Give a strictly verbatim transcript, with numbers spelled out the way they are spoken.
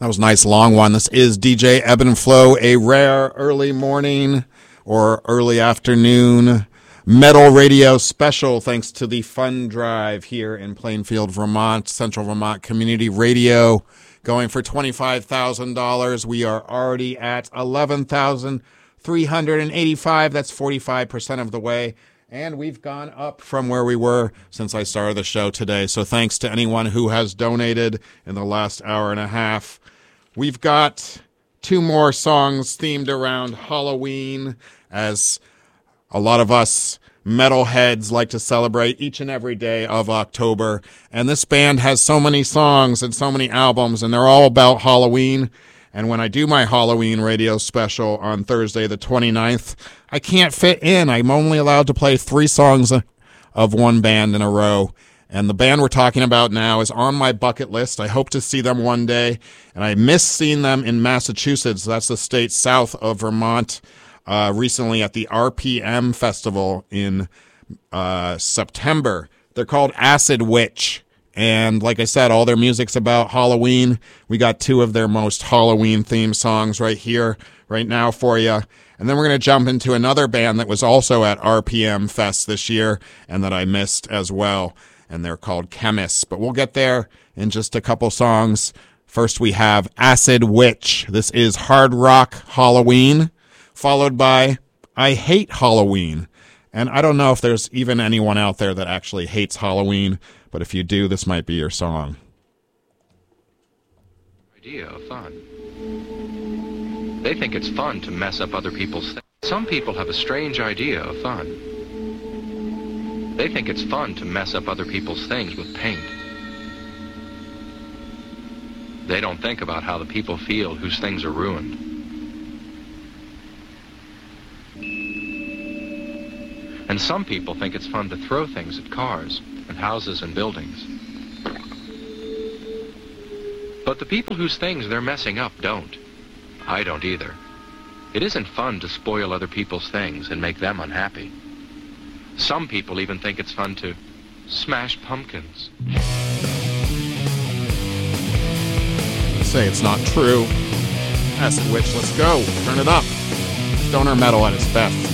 That was a nice long one. This is D J Ebb and Flow, a rare early morning or early afternoon metal radio special thanks to the Fun Drive here in Plainfield, Vermont, Central Vermont Community Radio, going for twenty-five thousand dollars. We are already at eleven thousand three hundred eighty-five dollars. That's forty-five percent of the way. And we've gone up from where we were since I started the show today. So thanks to anyone who has donated in the last hour and a half. We've got two more songs themed around Halloween, as a lot of us metalheads like to celebrate each and every day of October. And this band has so many songs and so many albums, and they're all about Halloween. And when I do my Halloween radio special on Thursday the twenty-ninth, I can't fit in. I'm only allowed to play three songs of one band in a row. And the band we're talking about now is on my bucket list. I hope to see them one day. And I miss seeing them in Massachusetts. That's the state south of Vermont. Uh, recently at the R P M Festival in uh, September. They're called Acid Witch. And like I said, all their music's about Halloween. We got two of their most Halloween-themed songs right here, right now for you. And then we're going to jump into another band that was also at R P M Fest this year and that I missed as well. And they're called Chemists. But we'll get there in just a couple songs. First, we have Acid Witch. This is Hard Rock Halloween, followed by I Hate Halloween. And I don't know if there's even anyone out there that actually hates Halloween, but if you do, this might be your song. Idea of fun. They think it's fun to mess up other people's things. Some people have a strange idea of fun. They think it's fun to mess up other people's things with paint. They don't think about how the people feel whose things are ruined. And some people think it's fun to throw things at cars and houses and buildings. But the people whose things they're messing up don't. I don't either. It isn't fun to spoil other people's things and make them unhappy. Some people even think it's fun to smash pumpkins. Say it's not true. Acid Witch, let's go. Turn it up. Stoner metal at its best.